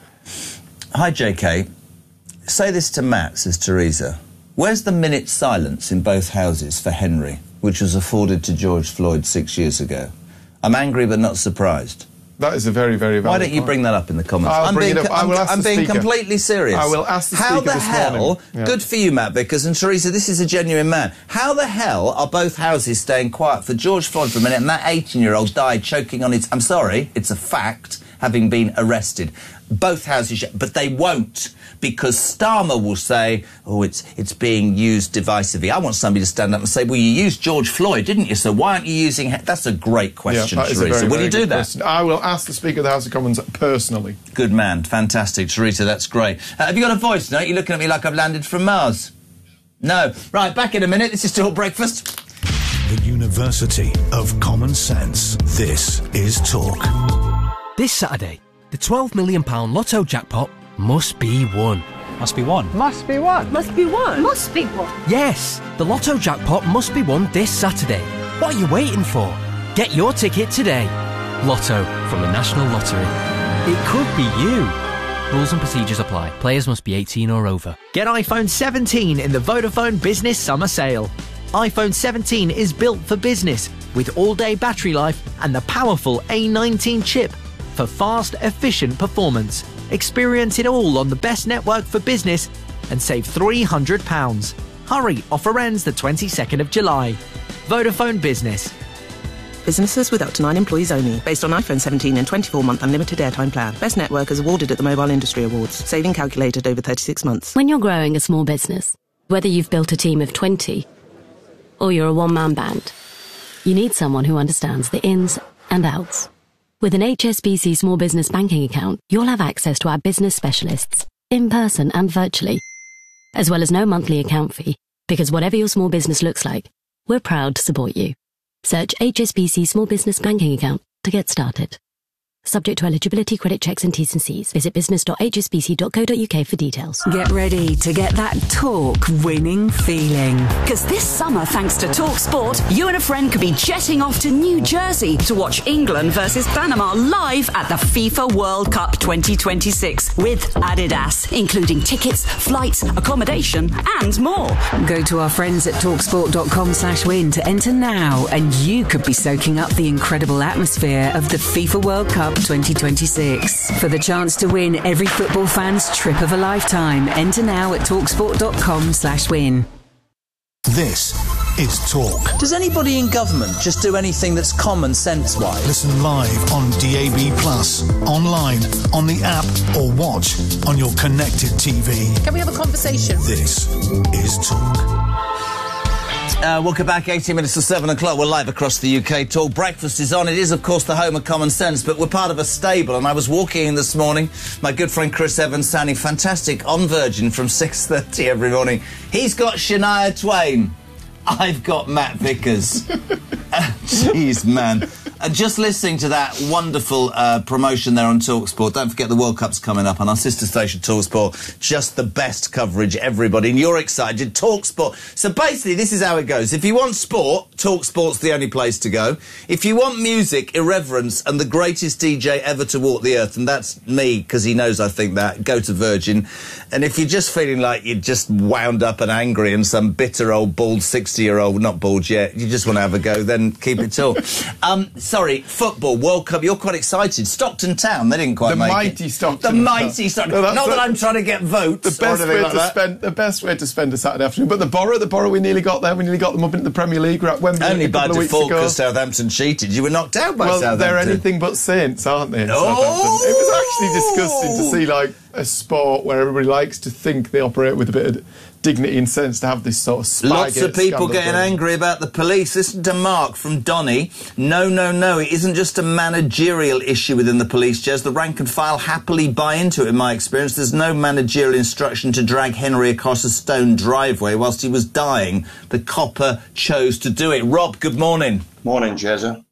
Hi, J K. Say this to Matt, says Teresa. Where's the minute silence in both houses for Henry, which was afforded to George Floyd six years ago? I'm angry but not surprised. That is a very, very valid Why don't you point. bring that up in the comments? I'll I'm bring being, it up. I will ask I'm the being speaker. completely serious. I will ask the How speaker the this hell, morning. Yeah. Good for you, Matt, because, and Teresa, this is a genuine man. How the hell are both houses staying quiet for George Floyd for a minute and that eighteen-year-old died choking on its... I'm sorry, it's a fact. having been arrested. Both houses, but they won't, because Starmer will say, oh, it's it's being used divisively. I want somebody to stand up and say, well, you used George Floyd, didn't you? So why aren't you using... That's a great question, yeah, Teresa. very, will very you do that? Question. I will ask the Speaker of the House of Commons personally. Good man. Fantastic. Teresa, that's great. Uh, have you got a voice note? You're looking at me like I've landed from Mars. No. Right, back in a minute. This is Talk Breakfast. The University of Common Sense. This is Talk. This Saturday, the twelve million pounds lotto jackpot must be won. Must be won. Must be won. Must be won. Must be won. Yes, the lotto jackpot must be won this Saturday. What are you waiting for? Get your ticket today. Lotto from the National Lottery. It could be you. Rules and procedures apply. Players must be eighteen or over. Get iPhone seventeen in the Vodafone Business Summer Sale. iPhone seventeen is built for business with all-day battery life and the powerful A nineteen chip for fast, efficient performance. Experience it all on the best network for business and save three hundred pounds. Hurry, offer ends the twenty-second of July. Vodafone Business. Businesses with up to nine employees only. Based on iPhone seventeen and twenty-four month unlimited airtime plan. Best network is awarded at the Mobile Industry Awards. Saving calculated over thirty-six months. When you're growing a small business, whether you've built a team of twenty or you're a one-man band, you need someone who understands the ins and outs. With an H S B C Small Business Banking account, you'll have access to our business specialists, in person and virtually, as well as no monthly account fee, because whatever your small business looks like, we're proud to support you. Search H S B C Small Business Banking account to get started. Subject to eligibility, credit checks and T's and C's. Visit business dot h s b c dot co dot u k for details. Get ready to get that Talk winning feeling. Because this summer, thanks to Talk Sport, you and a friend could be jetting off to New Jersey to watch England versus Panama live at the FIFA World Cup twenty twenty-six with Adidas, including tickets, flights, accommodation and more. Go to our friends at talksport dot com slash win to enter now, and you could be soaking up the incredible atmosphere of the FIFA World Cup twenty twenty-six. For the chance to win every football fan's trip of a lifetime, enter now at talksport dot com slash win. This is Talk. Does anybody in government just do anything that's common sense-wise? Listen live on D A B plus, online, on the app, or watch on your connected T V. Can we have a conversation? This is Talk. Uh, welcome back, eighteen minutes to seven o'clock. We're live across the U K. Talk Breakfast is on. It is, of course, the home of common sense, but we're part of a stable, and I was walking in this morning. My good friend Chris Evans sounding fantastic on Virgin from six thirty every morning. He's got Shania Twain. I've got Matt Vickers. Jeez, man. Uh, just listening to that wonderful uh, promotion there on TalkSport. Don't forget the World Cup's coming up on our sister station, TalkSport. Just the best coverage, everybody. And you're excited. TalkSport. So basically, this is how it goes. If you want sport, TalkSport's the only place to go. If you want music, irreverence, and the greatest D J ever to walk the earth, and that's me, because he knows I think that, go to Virgin. And if you're just feeling like you're just wound up and angry and some bitter old bald sixty-year-old, not bald yet, you just want to have a go, then keep it all. um, sorry, football, World Cup, you're quite excited. Stockton Town, they didn't quite the make it. The mighty Stockton. The mighty Stockton. No, not the, that I'm trying to get votes the best or way anything like to that. Spend, the best way to spend a Saturday afternoon. But the Borough, the Borough, we nearly got there. We nearly got them up into the Premier League. We're at Wembley Only a by couple of weeks default ago. because Southampton cheated. You were knocked out by well, Southampton. Well, they're anything but saints, aren't they? Oh! It was actually disgusting to see, like, a sport where everybody likes to think they operate with a bit of dignity and sense to have this sort of Spygate Lots of people scandal getting going. angry about the police. Listen to Mark from Donny. No, no, no, it isn't just a managerial issue within the police, Jez. The rank and file happily buy into it, in my experience. There's no managerial instruction to drag Henry across a stone driveway whilst he was dying. The copper chose to do it. Rob, good morning. Morning, Jezza.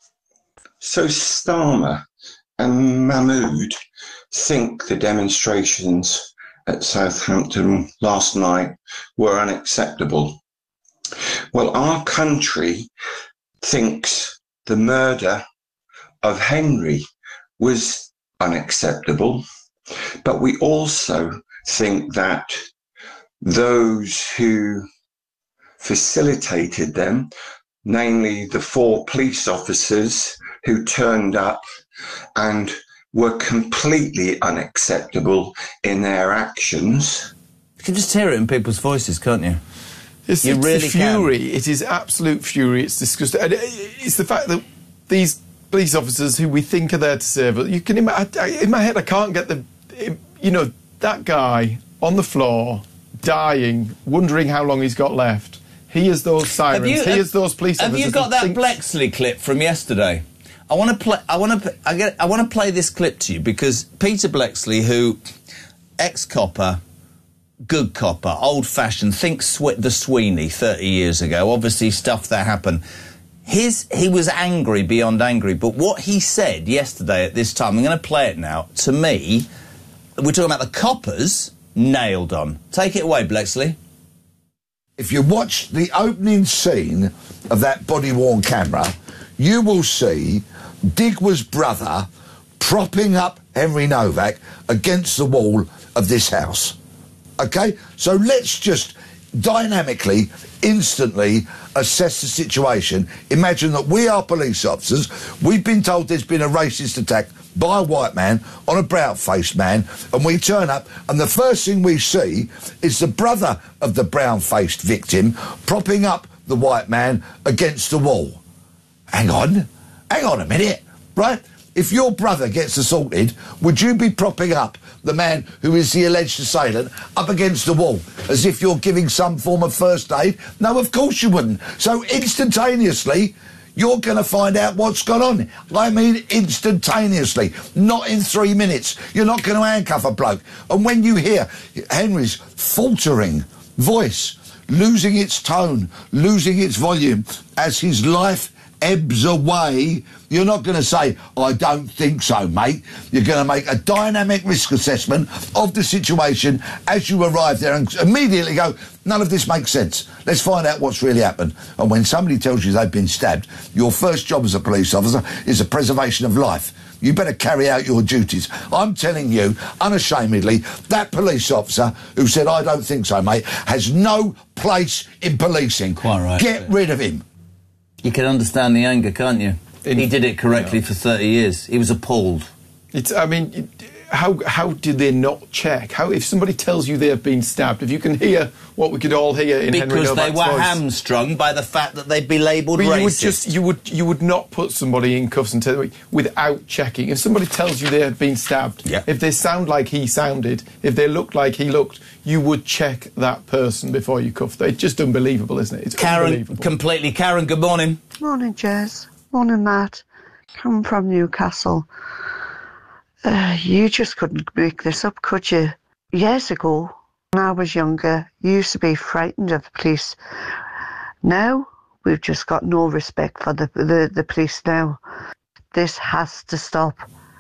So Starmer and Mahmood think the demonstrations at Southampton last night were unacceptable. Well, our country thinks the murder of Henry was unacceptable, but we also think that those who facilitated them, namely the four police officers who turned up and were completely unacceptable in their actions. You can just hear it in people's voices, can't you? It's, you it's really the fury. can. It is absolute fury. It's disgusting. And it's the fact that these police officers who we think are there to serve us. You can imagine, in my head, I can't get the, you know, that guy on the floor, dying, wondering how long he's got left. He hears those sirens. You, he hears those police have officers. Have you got that think... Blexley clip from yesterday? I want to play. I want to. I get. I want to play this clip to you because Peter Blexley, who ex-copper, good copper, old-fashioned, think Sw- the Sweeney thirty years ago. Obviously, stuff that happened. His he was angry beyond angry. But what he said yesterday at this time, I'm going to play it now. To me, we're talking about the coppers. Nailed on. Take it away, Blexley. If you watch the opening scene of that body-worn camera, you will see Digwe's brother propping up Henry Novak against the wall of this house. OK? So let's just dynamically, instantly assess the situation. Imagine that we are police officers. We've been told there's been a racist attack by a white man on a brown-faced man, and we turn up, and the first thing we see is the brother of the brown-faced victim propping up the white man against the wall. Hang on, hang on a minute, right? If your brother gets assaulted, would you be propping up the man who is the alleged assailant up against the wall as if you're giving some form of first aid? No, of course you wouldn't. So instantaneously, you're going to find out what's gone on. I mean instantaneously, not in three minutes. You're not going to handcuff a bloke. And when you hear Henry's faltering voice, losing its tone, losing its volume as his life ebbs away, you're not going to say, I don't think so, mate. You're going to make a dynamic risk assessment of the situation as you arrive there and immediately go, none of this makes sense. Let's find out what's really happened. And when somebody tells you they've been stabbed, your first job as a police officer is the preservation of life. You better carry out your duties. I'm telling you, unashamedly, that police officer who said, I don't think so, mate, has no place in policing. Quite right. Get rid of him. You can understand the anger, can't you? In, he did it correctly yeah. for thirty years. He was appalled. It's, I mean, how how do they not check? How if somebody tells you they have been stabbed, if you can hear what we could all hear in because Henry Novak's they were voice, hamstrung by the fact that they'd be labelled but racist. You would just you would you would not put somebody in cuffs and tell them without checking. If somebody tells you they have been stabbed, yeah. if they sound like he sounded, if they look like he looked, you would check that person before you cuff them. It's just unbelievable, isn't it? It's Karen, unbelievable. completely. Karen, good morning. Morning, Jez. Morning, Matt. Coming from Newcastle. Uh, you just couldn't make this up, could you? Years ago, when I was younger, you used to be frightened of the police. Now, we've just got no respect for the, the, the police now. This has to stop.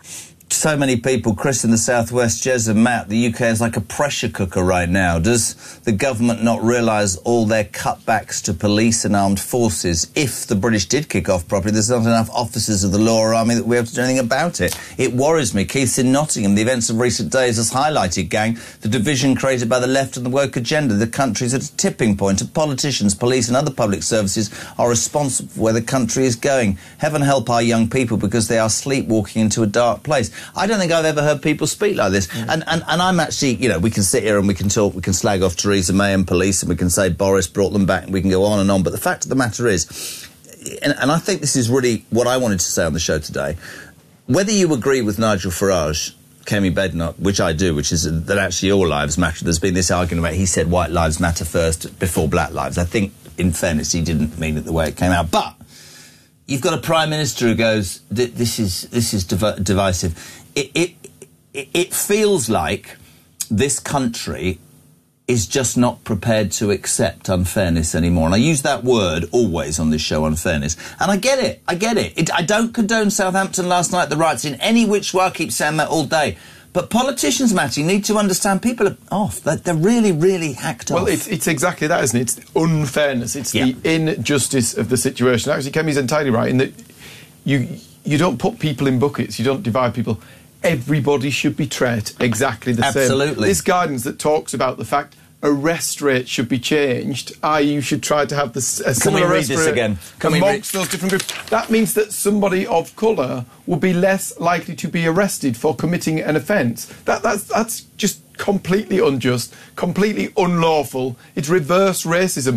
So many people, Chris in the southwest, Jez and Matt, the U K is like a pressure cooker right now. Does the government not realise all their cutbacks to police and armed forces? If the British did kick off properly, there's not enough officers of the law or army that we have to do anything about it. It worries me. Keith's in Nottingham. The events of recent days has highlighted, gang, the division created by the left and the woke agenda. The country's at a tipping point, and politicians, police and other public services are responsible for where the country is going. Heaven help our young people because they are sleepwalking into a dark place. I don't think I've ever heard people speak like this. Mm. And, and, and I'm actually, you know, we can sit here and we can talk, we can slag off Theresa May and police, and we can say Boris brought them back, and we can go on and on. But the fact of the matter is, and, and I think this is really what I wanted to say on the show today, whether you agree with Nigel Farage, Kemi Badenoch, which I do, which is that actually all lives matter. There's been this argument about he said white lives matter first before black lives. I think, in fairness, he didn't mean it the way it came out. But you've got a Prime Minister who goes, this is, this is div- divisive. It, it it feels like this country is just not prepared to accept unfairness anymore. And I use that word always on this show, unfairness. And I get it. I get it. it I don't condone Southampton last night, the riots, in any which way. I keep saying that all day. But politicians, Matty, need to understand people are off. They're, they're really, really hacked well, off. Well, it's, it's exactly that, isn't it? It's unfairness. It's yeah. the injustice of the situation. Actually, Kemi's entirely right in that you you don't put people in buckets. You don't divide people. Everybody should be treated exactly the Absolutely. same. Absolutely. This guidance that talks about the fact arrest rate should be changed, that is you should try to have the, a similar arrest rate again? Can amongst those different groups. That means that somebody of colour will be less likely to be arrested for committing an offence. That, that's, that's just completely unjust, completely unlawful. It's reverse racism.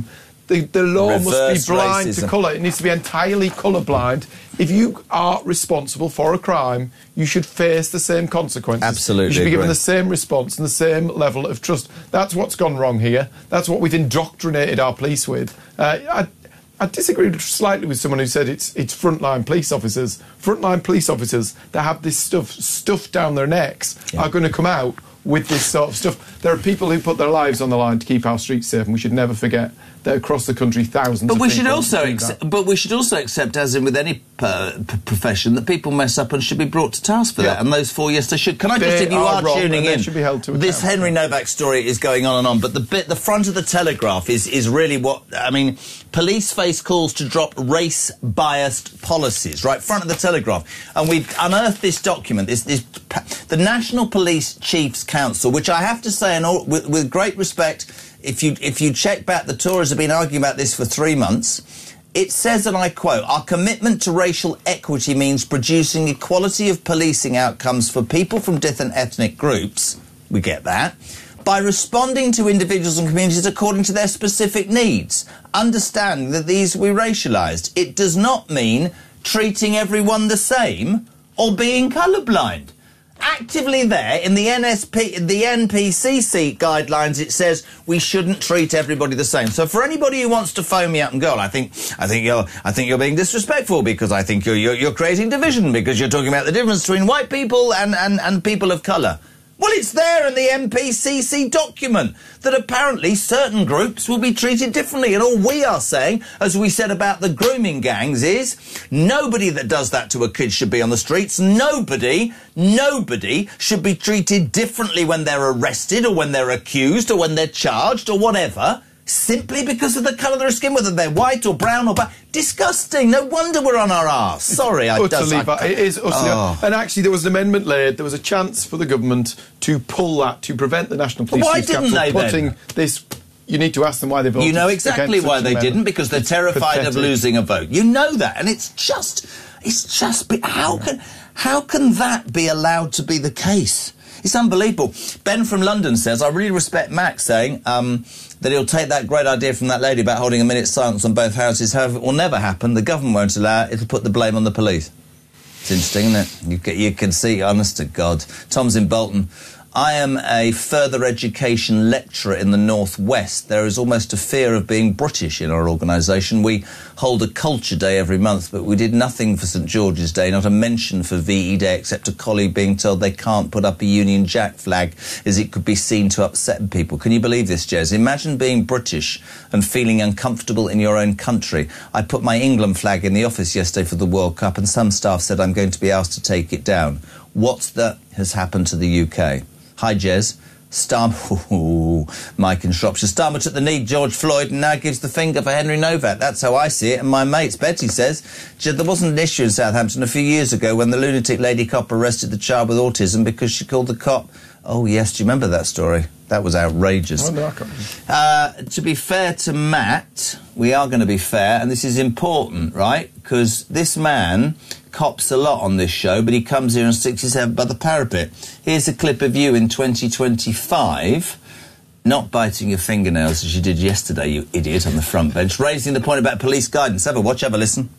The, the law Reverse must be blind racism. to colour. It needs to be entirely colour-blind. If you are responsible for a crime, you should face the same consequences. Absolutely You should be given agree. the same response and the same level of trust. That's what's gone wrong here. That's what we've indoctrinated our police with. Uh, I, I disagreed slightly with someone who said it's it's frontline police officers. Frontline police officers that have this stuff stuffed down their necks Yeah. are going to come out with this sort of stuff. There are people who put their lives on the line to keep our streets safe, and we should never forget that across the country, thousands But of we people should also, do accept, that. but we should also accept, as in with any uh, p- profession, that people mess up and should be brought to task for Yeah. that. And those four, yes, they should. Can I just, They if you are are, wrong tuning and they in, should be held to this account. Henry Novak story is going on and on. But the bit, the front of the Telegraph is is really what I mean. Police face calls to drop race-biased policies. Right, front of the Telegraph, and we've unearthed this document. This, this the National Police Chiefs Council, which I have to say, and all, with, with great respect. If you if you check back, the Tories have been arguing about this for three months. It says, and I quote, "Our commitment to racial equity means producing equality of policing outcomes for people from different ethnic groups." We get that. "By responding to individuals and communities according to their specific needs, understanding that these will be racialised. It does not mean treating everyone the same or being colourblind." Actively there in the N S P, the N P C C guidelines, it says we shouldn't treat everybody the same. So for anybody who wants to phone me up and go, I think, I think you're, I think you're being disrespectful because I think you're, you're, you're creating division because you're talking about the difference between white people and, and, and people of colour. Well, it's there in the N P C C document that apparently certain groups will be treated differently. And all we are saying, as we said about the grooming gangs, is nobody that does that to a kid should be on the streets. Nobody, nobody should be treated differently when they're arrested or when they're accused or when they're charged or whatever, simply because of the colour of their skin, whether they're white or brown or black. Disgusting. No wonder we're on our arse. Sorry, I does. Utterly, I, it is utterly. Oh. And actually, there was an amendment laid. There was a chance for the government to pull that to prevent the National Police Why Chiefs didn't Council they putting then? this. You need to ask them why they voted. You know exactly against why such they an didn't, amendment. because they're It's terrified of pathetic. losing a vote. You know that, and it's just, it's just, be- how can, how can that be allowed to be the case? It's unbelievable. Ben from London says, I really respect Max saying um, that he'll take that great idea from that lady about holding a minute's silence on both houses. However, it will never happen. The government won't allow it. It'll put the blame on the police. It's interesting, isn't it? You, get, you can see, honest to God. Tom's in Bolton. I am a further education lecturer in the North West. There is almost a fear of being British in our organisation. We hold a culture day every month, but we did nothing for St George's Day, not a mention for V E Day, except a colleague being told they can't put up a Union Jack flag as it could be seen to upset people. Can you believe this, Jez? Imagine being British and feeling uncomfortable in your own country. I put my England flag in the office yesterday for the World Cup, and some staff said I'm going to be asked to take it down. What that has happened to the U K? Hi, Jez. Starmer, ooh, Mike in Shropshire. Starmer took the knee, George Floyd, and now gives the finger for Henry Novak. That's how I see it. And my mates, Betty says, Jez, there wasn't an issue in Southampton a few years ago when the lunatic lady cop arrested the child with autism because she called the cop. Oh, yes, do you remember that story? That was outrageous. Oh, no, I can't. Uh, to be fair to Matt, we are going to be fair, and this is important, right? Because this man cops a lot on this show, but he comes here and sticks his head by the parapet. Here's a clip of you in twenty twenty-five, not biting your fingernails as you did yesterday, you idiot, on the front bench, raising the point about police guidance. Have a watch, have a listen.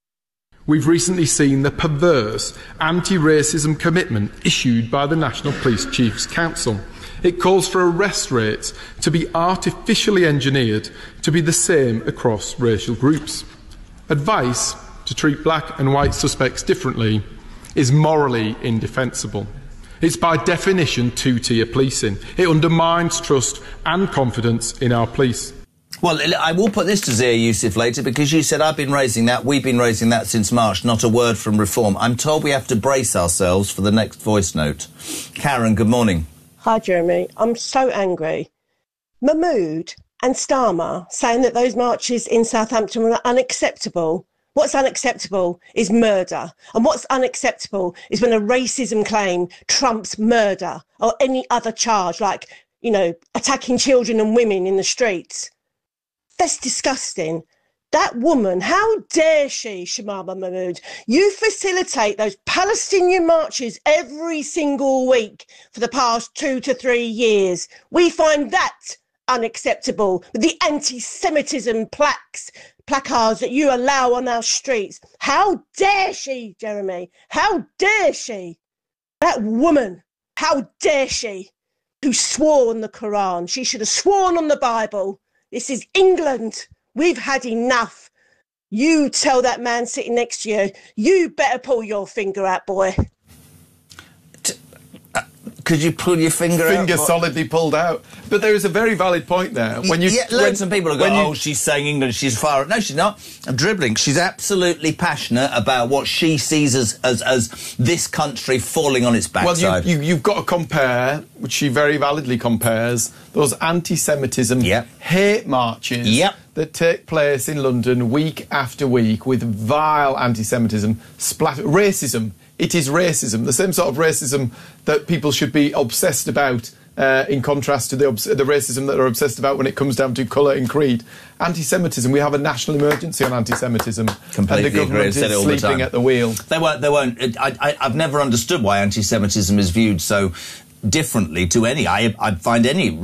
We've recently seen the perverse anti-racism commitment issued by the National Police Chiefs Council. It calls for arrest rates to be artificially engineered to be the same across racial groups. Advice to treat black and white suspects differently is morally indefensible. It's by definition two-tier policing. It undermines trust and confidence in our police. Well, I will put this to Zia Youssef later, because you said I've been raising that, we've been raising that since March, not a word from Reform. I'm told we have to brace ourselves for the next voice note. Karen, good morning. Hi, Jeremy. I'm so angry. Mahmood and Starmer saying that those marches in Southampton were unacceptable. What's unacceptable is murder. And what's unacceptable is when a racism claim trumps murder or any other charge, like, you know, attacking children and women in the streets. That's disgusting. That woman, how dare she, Shamama Mahmood? You facilitate those Palestinian marches every single week for the past two to three years. We find that unacceptable. The anti-Semitism plaques, placards that you allow on our streets. How dare she, Jeremy? How dare she? That woman, how dare she, who swore on the Quran. She should have sworn on the Bible. This is England. We've had enough. You tell that man sitting next to you, you better pull your finger out, boy. Could you pull your finger, finger out? Finger solidly pulled out. But there is a very valid point there. When you, yeah, loads when, of people are going, you, oh, she's saying England, she's far... No, she's not. I'm dribbling. She's absolutely passionate about what she sees as, as, as this country falling on its backside. Well, you, you, you've got to compare, which she very validly compares, those anti-Semitism yep. hate marches yep. that take place in London week after week with vile anti-Semitism, splat- racism. It is racism, the same sort of racism that people should be obsessed about, uh, in contrast to the, obs- the racism that they're obsessed about when it comes down to colour and creed. Anti-Semitism, we have a national emergency on anti-Semitism. Completely and the government agree. is sleeping the at the wheel. They won't. They won't. I, I, I've never understood why anti-Semitism is viewed so differently to any. I, I find any